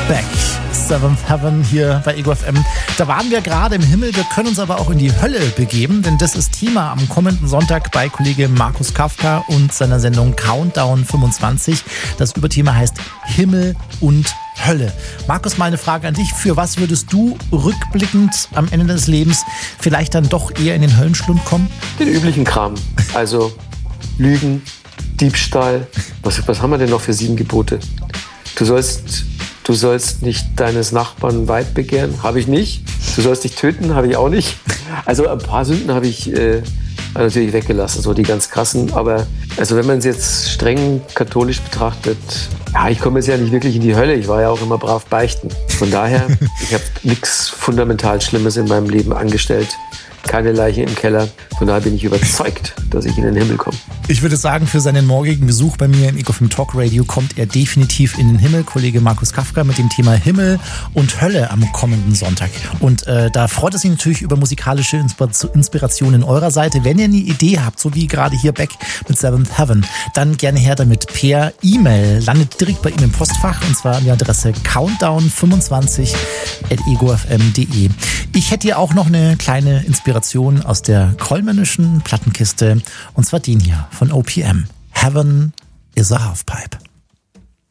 Beck, Seventh Heaven hier bei Ego FM. Da waren wir gerade im Himmel, wir können uns aber auch in die Hölle begeben, denn das ist Thema am kommenden Sonntag bei Kollege Markus Kafka und seiner Sendung Countdown 25. Das Überthema heißt Himmel und Hölle. Markus, mal eine Frage an dich. Für was würdest du rückblickend am Ende des Lebens vielleicht dann doch eher in den Höllenschlund kommen? Den üblichen Kram. Also Lügen, Diebstahl. Was haben wir denn noch für 7 Gebote? Du sollst nicht deines Nachbarn Weib begehren. Habe ich nicht. Du sollst dich töten. Habe ich auch nicht. Also ein paar Sünden habe ich natürlich weggelassen, so die ganz krassen. Aber also wenn man es jetzt streng katholisch betrachtet, ja, ich komme jetzt ja nicht wirklich in die Hölle. Ich war ja auch immer brav beichten. Von daher, ich habe nichts fundamental Schlimmes in meinem Leben angestellt. Keine Leiche im Keller. Von daher bin ich überzeugt, dass ich in den Himmel komme. Ich würde sagen, für seinen morgigen Besuch bei mir im Ego FM Talk Radio kommt er definitiv in den Himmel. Kollege Markus Kafka mit dem Thema Himmel und Hölle am kommenden Sonntag. Und da freut es sich natürlich über musikalische Inspirationen eurer Seite. Wenn ihr eine Idee habt, so wie gerade hier Beck mit Seventh Heaven, dann gerne her damit per E-Mail. Landet direkt bei ihm im Postfach und zwar an die Adresse countdown25@egofm.de. Ich hätte hier auch noch eine kleine Inspiration aus der Kollmännischen Plattenkiste und zwar den hier von OPM. Heaven is a Halfpipe.